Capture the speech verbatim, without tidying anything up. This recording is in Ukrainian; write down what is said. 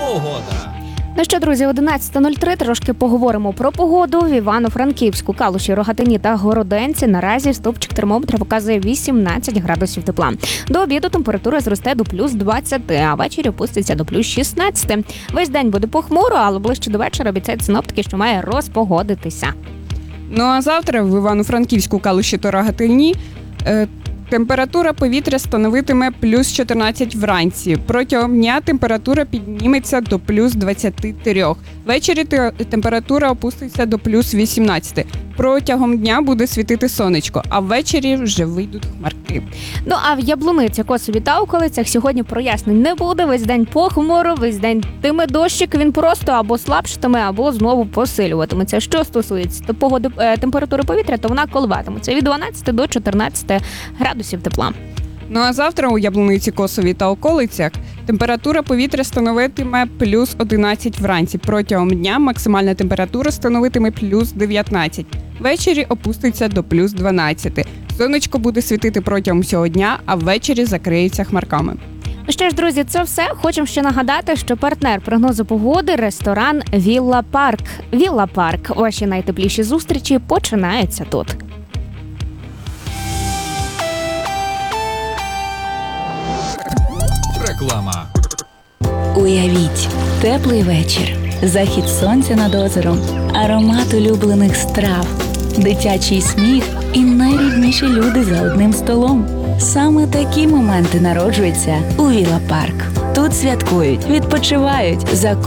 Погода. Ну що, друзі, одинадцята нуль три, трошки поговоримо про погоду. В Івано-Франківську, Калуші, Рогатині та Городенці наразі стовпчик термометра показує вісімнадцять градусів тепла. До обіду температура зросте до плюс двадцяти, а ввечері опуститься до плюс шістнадцяти. Весь день буде похмуро, але ближче до вечора обіцяють синоптики, що має розпогодитися. Ну а завтра в Івано-Франківську, Калуші та Рогатині е, температура повітря становитиме плюс чотирнадцять вранці. Протягом дня температура підніметься до плюс двадцяти трьох. Ввечері те- температура опуститься до плюс вісімнадцяти. Протягом дня буде світити сонечко, а ввечері вже вийдуть хмарки. Ну а в Яблуниці, Косові та околицях сьогодні прояснень не буде. Весь день похмуро, весь день тиме дощик, він просто або слабшатиме, або знову посилюватиметься. Що стосується погоди, е, температури повітря, то вона коливатиметься від дванадцяти до чотирнадцяти градусів тепла. Ну а завтра у Яблуниці, Косові та околицях температура повітря становитиме плюс одинадцять вранці. Протягом дня максимальна температура становитиме плюс дев'ятнадцять. Ввечері опуститься до плюс дванадцяти. Сонечко буде світити протягом всього дня, а ввечері закриється хмарками. Ну що ж, друзі, це все. Хочемо ще нагадати, що партнер прогнозу погоди – ресторан «Вілла Парк». «Вілла Парк». Ваші найтепліші зустрічі починаються тут. Реклама. Уявіть, теплий вечір, захід сонця над озером, аромат улюблених страв, дитячий сміх і найрідніші люди за одним столом. Саме такі моменти народжуються у Вілла Парк. Тут святкують, відпочивають,